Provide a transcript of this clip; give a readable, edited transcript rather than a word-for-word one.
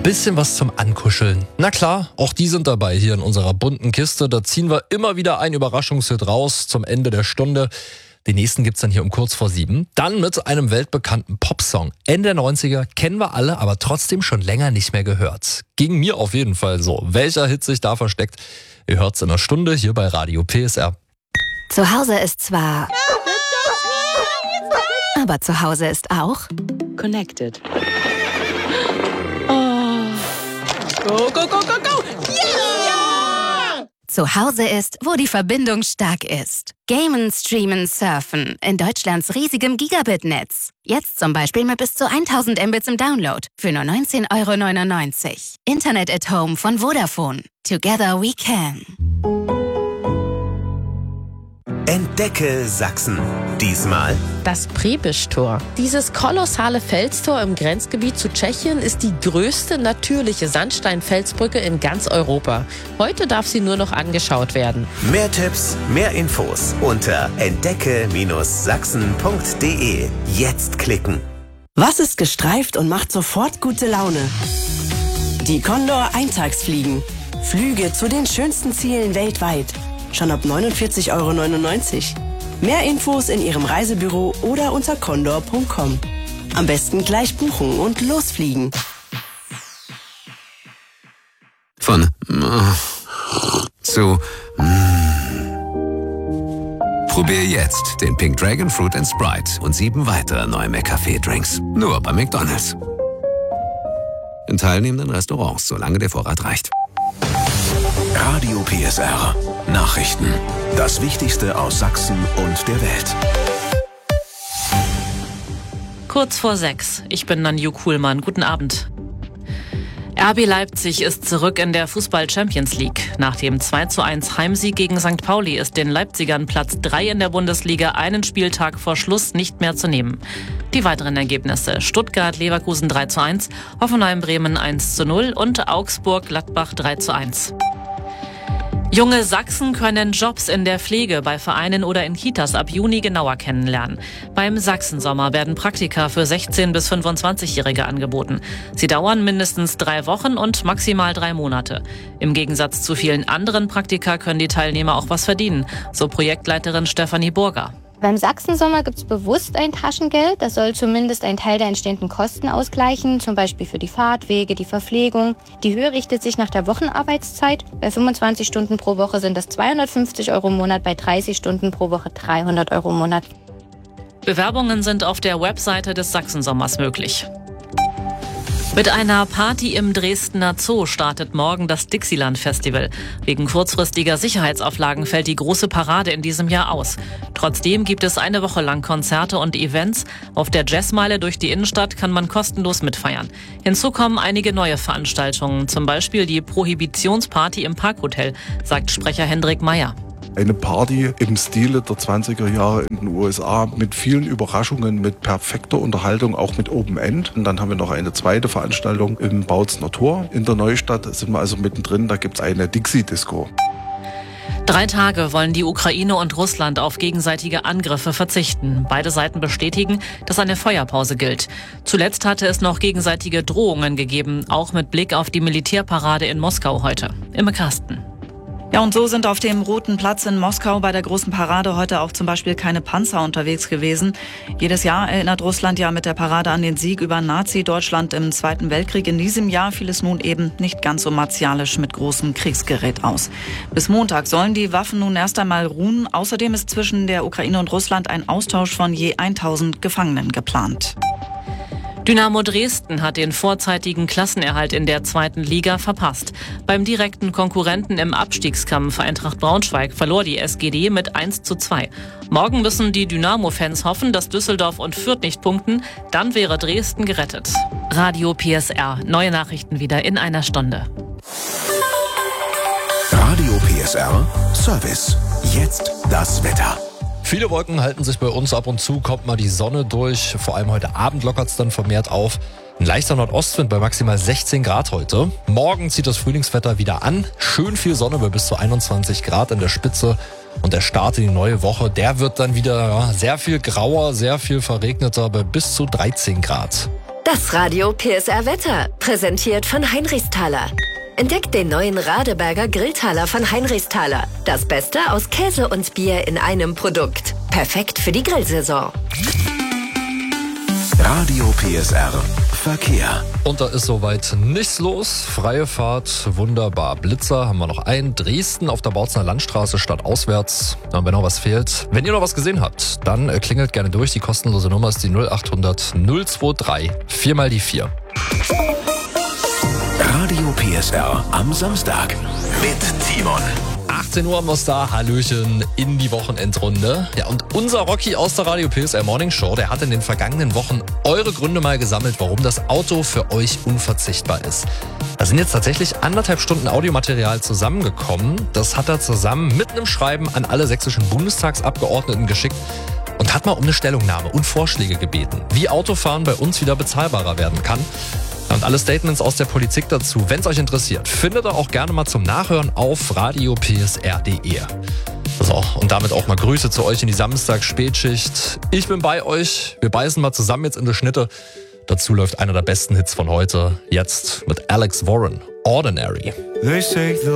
Bisschen was zum Ankuscheln. Na klar, auch die sind dabei hier in unserer bunten Kiste. Da ziehen wir immer wieder ein Überraschungshit raus zum Ende der Stunde. Den nächsten gibt's dann hier um kurz vor 7. Dann mit einem weltbekannten Popsong. Ende der 90er, kennen wir alle, aber trotzdem schon länger nicht mehr gehört. Ging mir auf jeden Fall so. Welcher Hit sich da versteckt? Ihr hört's in einer Stunde hier bei Radio PSR. Zu Hause ist zwar... aber zu Hause ist auch... Connected. Go, go, go, go, go! Yeah! Zu Hause ist, wo die Verbindung stark ist. Gamen, streamen, surfen. In Deutschlands riesigem Gigabit-Netz. Jetzt zum Beispiel mit bis zu 1000 Mbits im Download. Für nur 19,99 €. Internet at Home von Vodafone. Together we can. Entdecke Sachsen. Diesmal Das Prebisch-Tor. Dieses kolossale Felstor im Grenzgebiet zu Tschechien ist die größte natürliche Sandsteinfelsbrücke in ganz Europa. Heute darf sie nur noch angeschaut werden. mehr Tipps, mehr Infos unter entdecke-sachsen.de. Jetzt klicken. Was ist gestreift und macht sofort gute Laune? Die Condor Eintagsfliegen. Flüge zu den schönsten Zielen weltweit. Schon ab 49,99 €. Mehr Infos in Ihrem Reisebüro oder unter condor.com. Am besten gleich buchen und losfliegen. Von zu Probier jetzt den Pink Dragon Fruit and Sprite und 7 weitere neue McCafé-Drinks. Nur bei McDonald's. In teilnehmenden Restaurants, solange der Vorrat reicht. Radio PSR. Nachrichten. Das Wichtigste aus Sachsen und der Welt. Kurz vor 6. Ich bin Nanju Kuhlmann. Guten Abend. RB Leipzig ist zurück in der Fußball-Champions League. Nach dem 2:1 Heimsieg gegen St. Pauli ist den Leipzigern Platz 3 in der Bundesliga einen Spieltag vor Schluss nicht mehr zu nehmen. Die weiteren Ergebnisse: Stuttgart-Leverkusen 3:1, Hoffenheim-Bremen 1:0 und Augsburg-Gladbach 3:1. Junge Sachsen können Jobs in der Pflege bei Vereinen oder in Kitas ab Juni genauer kennenlernen. Beim Sachsensommer werden Praktika für 16- bis 25-Jährige angeboten. Sie dauern mindestens 3 Wochen und maximal 3 Monate. Im Gegensatz zu vielen anderen Praktika können die Teilnehmer auch was verdienen, so Projektleiterin Stefanie Burger. Beim Sachsensommer gibt es bewusst ein Taschengeld. Das soll zumindest einen Teil der entstehenden Kosten ausgleichen, zum Beispiel für die Fahrtwege, die Verpflegung. Die Höhe richtet sich nach der Wochenarbeitszeit. Bei 25 Stunden pro Woche sind das 250 € im Monat, bei 30 Stunden pro Woche 300 € im Monat. Bewerbungen sind auf der Webseite des Sachsensommers möglich. Mit einer Party im Dresdner Zoo startet morgen das Dixieland-Festival. Wegen kurzfristiger Sicherheitsauflagen fällt die große Parade in diesem Jahr aus. Trotzdem gibt es eine Woche lang Konzerte und Events. Auf der Jazzmeile durch die Innenstadt kann man kostenlos mitfeiern. Hinzu kommen einige neue Veranstaltungen, zum Beispiel die Prohibitionsparty im Parkhotel, sagt Sprecher Hendrik Meyer. Eine Party im Stile der 20er Jahre in den USA mit vielen Überraschungen, mit perfekter Unterhaltung, auch mit Open End. Und dann haben wir noch eine zweite Veranstaltung im Bautzner Tor. In der Neustadt sind wir also mittendrin, da gibt es eine Dixie-Disco. 3 Tage wollen die Ukraine und Russland auf gegenseitige Angriffe verzichten. Beide Seiten bestätigen, dass eine Feuerpause gilt. Zuletzt hatte es noch gegenseitige Drohungen gegeben, auch mit Blick auf die Militärparade in Moskau heute. Imme Karsten. Ja, und so sind auf dem Roten Platz in Moskau bei der großen Parade heute auch zum Beispiel keine Panzer unterwegs gewesen. Jedes Jahr erinnert Russland ja mit der Parade an den Sieg über Nazi-Deutschland im Zweiten Weltkrieg. In diesem Jahr fiel es nun eben nicht ganz so martialisch mit großem Kriegsgerät aus. Bis Montag sollen die Waffen nun erst einmal ruhen. Außerdem ist zwischen der Ukraine und Russland ein Austausch von je 1000 Gefangenen geplant. Dynamo Dresden hat den vorzeitigen Klassenerhalt in der 2. Liga verpasst. Beim direkten Konkurrenten im Abstiegskampf Eintracht Braunschweig verlor die SGD mit 1:2. Morgen müssen die Dynamo-Fans hoffen, dass Düsseldorf und Fürth nicht punkten. Dann wäre Dresden gerettet. Radio PSR. Neue Nachrichten wieder in einer Stunde. Radio PSR Service. Jetzt das Wetter. Viele Wolken halten sich bei uns, ab und zu kommt mal die Sonne durch. Vor allem heute Abend lockert es dann vermehrt auf. Ein leichter Nordostwind bei maximal 16 Grad heute. Morgen zieht das Frühlingswetter wieder an. Schön viel Sonne bei bis zu 21 Grad in der Spitze. Und der Start in die neue Woche, der wird dann wieder sehr viel grauer, sehr viel verregneter bei bis zu 13 Grad. Das Radio PSR Wetter, präsentiert von Heinrichsthaler. Entdeckt den neuen Radeberger Grilltaler von Heinrichsthaler. Das Beste aus Käse und Bier in einem Produkt. Perfekt für die Grillsaison. Radio PSR Verkehr. Und da ist soweit nichts los. Freie Fahrt, wunderbar. Blitzer haben wir noch einen. Dresden auf der Bautzner Landstraße stadtauswärts. Und wenn noch was fehlt, wenn ihr noch was gesehen habt, dann klingelt gerne durch. Die kostenlose Nummer ist die 0800 023 4 mal die 4. Radio PSR am Samstag mit Timon. 18 Uhr haben wir es da. Hallöchen in die Wochenendrunde. Ja, und unser Rocky aus der Radio PSR Morning Show, der hat in den vergangenen Wochen eure Gründe mal gesammelt, warum das Auto für euch unverzichtbar ist. Da sind jetzt tatsächlich 1,5 Stunden Audiomaterial zusammengekommen. Das hat er zusammen mit einem Schreiben an alle sächsischen Bundestagsabgeordneten geschickt und hat mal um eine Stellungnahme und Vorschläge gebeten, wie Autofahren bei uns wieder bezahlbarer werden kann. Und alle Statements aus der Politik dazu, wenn es euch interessiert, findet ihr auch gerne mal zum Nachhören auf radiopsr.de. So, und damit auch mal Grüße zu euch in die Samstagsspätschicht. Ich bin bei euch. Wir beißen mal zusammen jetzt in die Schnitte. Dazu läuft einer der besten Hits von heute. Jetzt mit Alex Warren, Ordinary.